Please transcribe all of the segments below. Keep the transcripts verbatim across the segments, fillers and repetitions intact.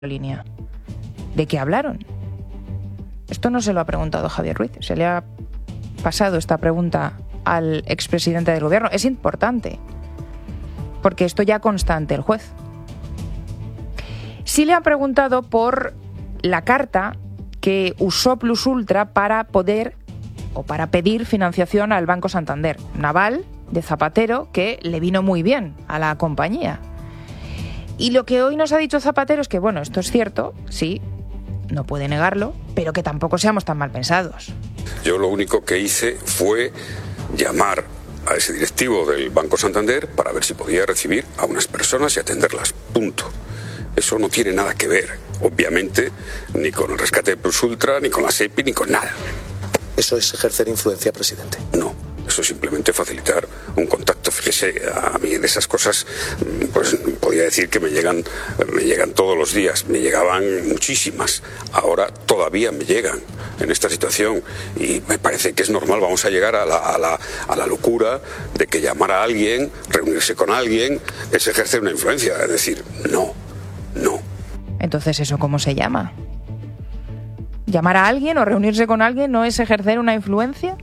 línea. ¿De qué hablaron? Esto no se lo ha preguntado Javier Ruiz, se le ha pasado esta pregunta al expresidente del gobierno. Es importante, porque esto ya consta ante el juez. Sí le ha preguntado por la carta que usó Plus Ultra para poder o para pedir financiación al Banco Santander, un aval de Zapatero que le vino muy bien a la compañía. Y lo que hoy nos ha dicho Zapatero es que, bueno, esto es cierto, sí, no puede negarlo, pero que tampoco seamos tan mal pensados. Yo lo único que hice fue llamar a ese directivo del Banco Santander para ver si podía recibir a unas personas y atenderlas, punto. Eso no tiene nada que ver, obviamente, ni con el rescate de Plus Ultra, ni con la SEPI, ni con nada. ¿Eso es ejercer influencia, presidente? No. Eso es simplemente facilitar un contacto. Fíjese, a mí de esas cosas, pues podía decir que me llegan, me llegan todos los días, me llegaban muchísimas. Ahora todavía me llegan en esta situación y me parece que es normal. Vamos a llegar a la, a la, a la locura de que llamar a alguien, reunirse con alguien, es ejercer una influencia. Es decir, no, no. Entonces, ¿eso cómo se llama? ¿Llamar a alguien o reunirse con alguien no es ejercer una influencia?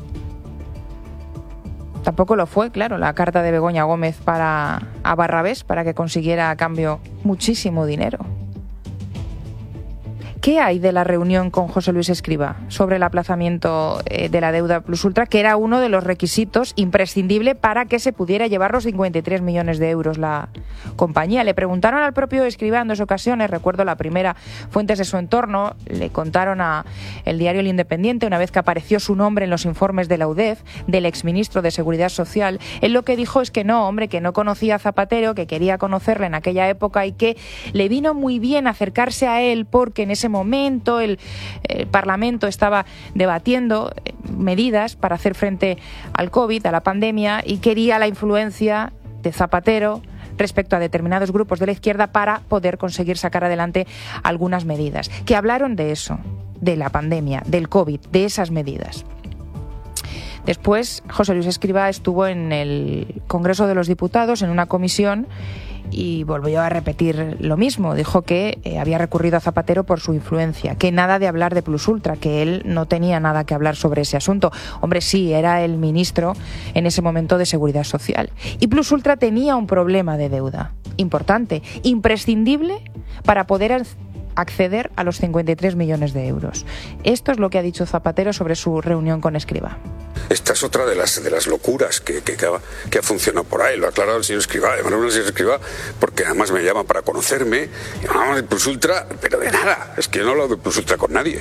Tampoco lo fue, claro, la carta de Begoña Gómez para a Barrabés para que consiguiera a cambio muchísimo dinero. ¿Qué hay de la reunión con José Luis Escrivá sobre el aplazamiento eh, de la deuda Plus Ultra, que era uno de los requisitos imprescindibles para que se pudiera llevar los cincuenta y tres millones de euros la compañía? Le preguntaron al propio Escrivá en dos ocasiones, recuerdo la primera, fuentes de su entorno, le contaron a el diario El Independiente, una vez que apareció su nombre en los informes de la U D E F, del exministro de Seguridad Social. Él lo que dijo es que no, hombre, que no conocía a Zapatero, que quería conocerle en aquella época y que le vino muy bien acercarse a él porque en ese momento el, el Parlamento estaba debatiendo medidas para hacer frente al COVID, a la pandemia, y quería la influencia de Zapatero respecto a determinados grupos de la izquierda para poder conseguir sacar adelante algunas medidas. Que hablaron de eso, de la pandemia, del COVID, de esas medidas. Después, José Luis Escrivá estuvo en el Congreso de los Diputados, en una comisión, y volvió a repetir lo mismo. Dijo que eh, había recurrido a Zapatero por su influencia, que nada de hablar de Plus Ultra, que él no tenía nada que hablar sobre ese asunto. Hombre, sí, era el ministro en ese momento de Seguridad Social. Y Plus Ultra tenía un problema de deuda importante, imprescindible para poder acceder a los cincuenta y tres millones de euros. Esto es lo que ha dicho Zapatero sobre su reunión con Escrivá. Esta es otra de las de las locuras que, que, que, ha, que ha funcionado por ahí. Lo ha aclarado el señor Escrivá, de manera el señor Escrivá, porque además me llama para conocerme. Y hablamos de Plus Ultra, pero de nada. Es que yo no hablo de Plus Ultra con nadie.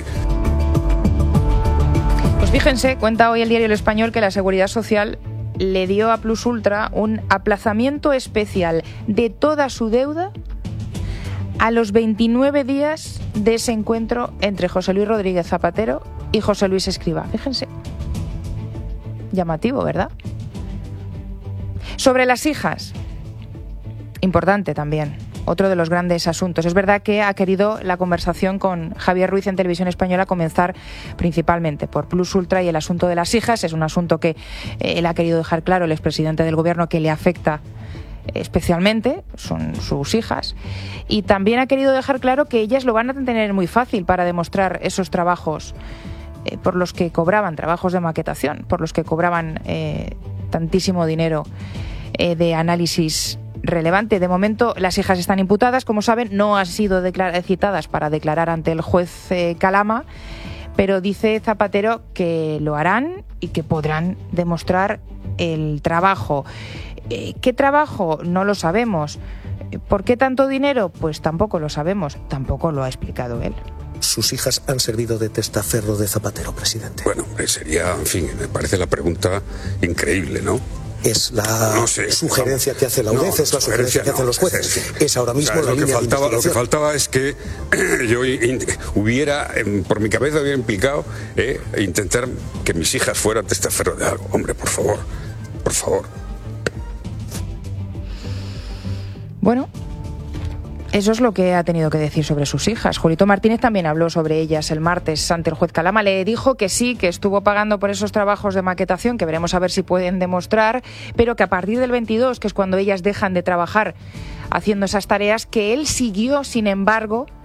Pues fíjense, cuenta hoy el diario El Español que la Seguridad Social le dio a Plus Ultra un aplazamiento especial de toda su deuda a los veintinueve días de ese encuentro entre José Luis Rodríguez Zapatero y José Luis Escrivá. Fíjense. Llamativo, ¿verdad? Sobre las hijas. Importante también. Otro de los grandes asuntos. Es verdad que ha querido la conversación con Javier Ruiz en Televisión Española comenzar principalmente por Plus Ultra y el asunto de las hijas. Es un asunto que eh, él ha querido dejar claro, el expresidente del gobierno, que le afecta especialmente, son sus hijas, y también ha querido dejar claro que ellas lo van a tener muy fácil para demostrar esos trabajos eh, por los que cobraban, trabajos de maquetación, por los que cobraban eh, tantísimo dinero eh, de análisis relevante. De momento las hijas están imputadas, como saben, no han sido declar- citadas para declarar ante el juez eh, Calama, pero dice Zapatero que lo harán y que podrán demostrar el trabajo. ¿Qué trabajo? No lo sabemos. ¿Por qué tanto dinero? Pues tampoco lo sabemos. Tampoco lo ha explicado él. Sus hijas han servido de testaferro de Zapatero, presidente. Bueno, sería, en fin, me parece la pregunta increíble, ¿no? Es la no sé, sugerencia no, que hace la U D E F, no, es la sugerencia que no, hacen los jueces. Es, es ahora mismo o sea, la lo línea que faltaba, de Lo que faltaba es que yo in, hubiera, por mi cabeza hubiera implicado eh, intentar que mis hijas fueran testaferro de algo. Hombre, por favor, por favor. Bueno, eso es lo que ha tenido que decir sobre sus hijas. Julito Martínez también habló sobre ellas el martes ante el juez Calama. Le dijo que sí, que estuvo pagando por esos trabajos de maquetación, que veremos a ver si pueden demostrar, pero que a partir del veintidós, que es cuando ellas dejan de trabajar haciendo esas tareas, que él siguió, sin embargo,